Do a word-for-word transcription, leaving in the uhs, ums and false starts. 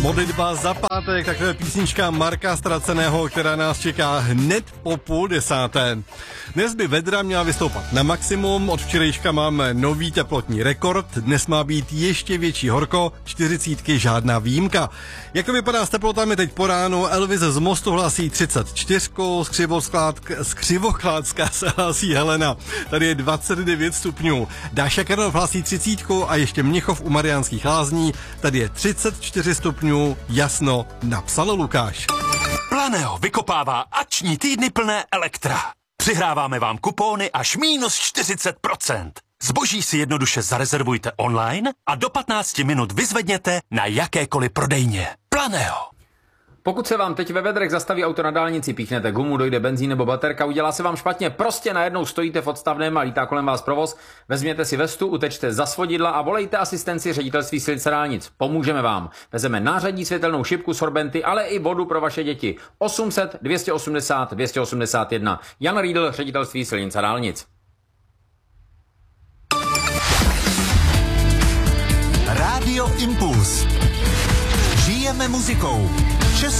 Modlitba za pátek, takhle písnička Marka Ztraceného, která nás čeká hned po půl desáté. Dnes by vedra měla vystoupat na maximum, od včerejška máme nový teplotní rekord, dnes má být ještě větší horko, čtyřicítky žádná výjimka. Jak to vypadá s teplotami teď po ránu? Elvis z Mostu hlásí třicet čtyři, z Křivoklácka se hlásí Helena, tady je dvacet devět stupňů. Dáša Karnov hlásí třicet a ještě Mnichov u Mariánských Lázní, tady je třicet čtyři stupňů, jasno, napsal Lukáš. Planeo vykopává akční týdny plné elektra. Přihráváme vám kupóny až mínus čtyřicet procent. Zboží si jednoduše zarezervujte online a do patnácti minut vyzvedněte na jakékoliv prodejně. Planeo. Pokud se vám teď ve vedrech zastaví auto na dálnici, píchnete gumu, dojde benzín nebo baterka, udělá se vám špatně, prostě najednou stojíte v odstavném a lítá kolem vás provoz, vezměte si vestu, utečte za svodidla a volejte asistenci ředitelství silnic a dálnic. Pomůžeme vám. Vezeme nářadí, světelnou šipku, sorbenty, ale i vodu pro vaše děti. osm set dvě osmdesát dvě osmdesát jedna. Jan Riedl, ředitelství silnic a dálnic. Rádio Impuls. Žijeme muzikou.